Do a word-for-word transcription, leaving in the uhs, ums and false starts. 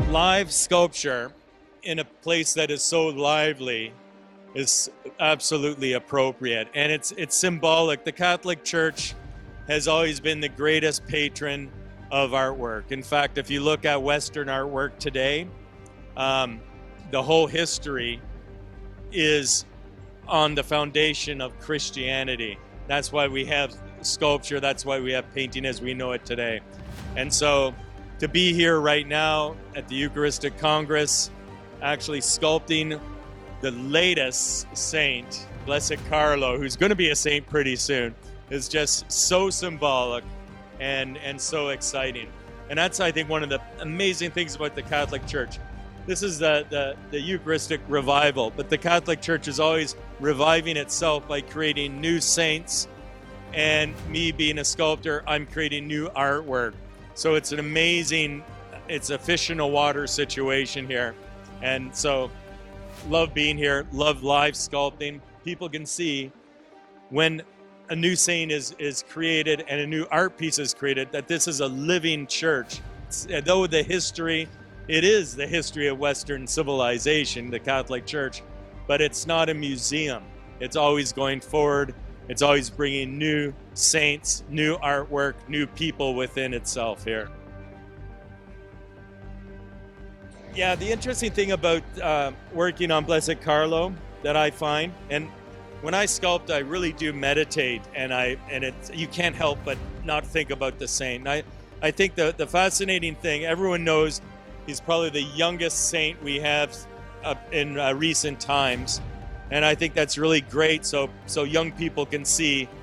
Live sculpture in a place that is so lively is absolutely appropriate, and it's it's symbolic. The Catholic Church has always been the greatest patron of artwork. In fact, if you look at Western artwork today, um, the whole history is on the foundation of Christianity. That's why we have sculpture, that's why we have painting as we know it today. And so to be here right now at the Eucharistic Congress, actually sculpting the latest saint, Blessed Carlo, who's going to be a saint pretty soon, is just so symbolic and, and so exciting. And that's, I think, one of the amazing things about the Catholic Church. This is the, the, the Eucharistic revival, but the Catholic Church is always reviving itself by creating new saints. And me being a sculptor, I'm creating new artwork. So it's an amazing, it's a fish in a water situation here. And so love being here, love live sculpting. People can see when a new saint is, is created and a new art piece is created, that this is a living church. It's, though the history, it is the history of Western civilization, the Catholic Church, but it's not a museum. It's always going forward. It's always bringing new saints, new artwork, new people within itself here. Yeah, the interesting thing about uh, working on Blessed Carlo that I find, and when I sculpt, I really do meditate, and I and it you can't help but not think about the saint. And I I think the the fascinating thing, everyone knows he's probably the youngest saint we have uh, in uh, recent times. And I think that's really great, so so young people can see